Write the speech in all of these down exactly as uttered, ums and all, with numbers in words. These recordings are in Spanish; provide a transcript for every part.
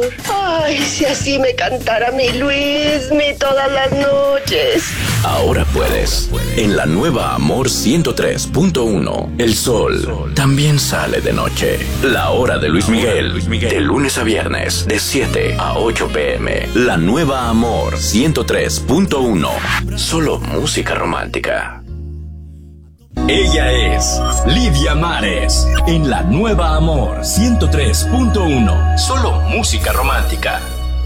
amor. Ay, si así me cantara mi Luismi todas las noches. Ahora puedes. En la nueva Amor ciento tres punto uno, el sol también sale de noche. La hora de Luis Miguel, de lunes a viernes, de siete a ocho pm. La nueva Amor ciento tres punto uno. Solo música romántica. Ella es Lidia Mares, en la nueva Amor ciento tres punto uno. Solo música romántica.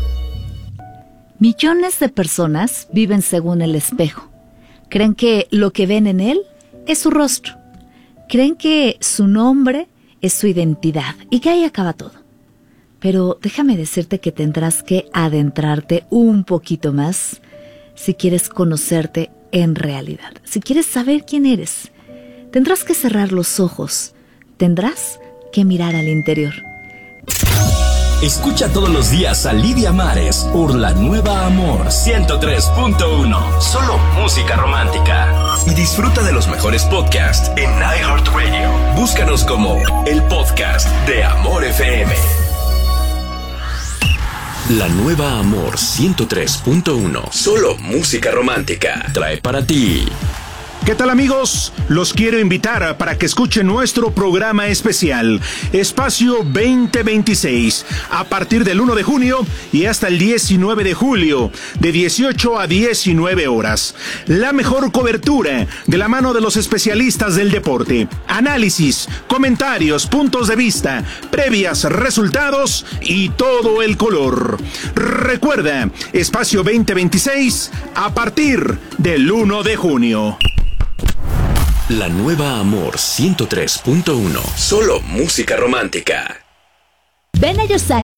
Millones de personas viven según el espejo. Creen que lo que ven en él es su rostro. Creen que su nombre es su identidad y que ahí acaba todo. Pero déjame decirte que tendrás que adentrarte un poquito más si quieres conocerte en realidad. Si quieres saber quién eres, tendrás que cerrar los ojos. Tendrás que mirar al interior. Escucha todos los días a Lidia Mares por la nueva Amor ciento tres punto uno. Solo música romántica. Y disfruta de los mejores podcasts en iHeartRadio. Búscanos como el podcast de Amor F M. La nueva Amor ciento tres punto uno. Solo música romántica. Trae para ti. ¿Qué tal, amigos? Los quiero invitar para que escuchen nuestro programa especial Espacio veinte veintiséis a partir del uno de junio y hasta el diecinueve de julio de dieciocho a diecinueve horas. La mejor cobertura de la mano de los especialistas del deporte. Análisis, comentarios, puntos de vista, previas, resultados y todo el color. Recuerda, Espacio veinte veintiséis a partir del uno de junio. La nueva Amor ciento tres punto uno. Solo música romántica. Ven a Yosai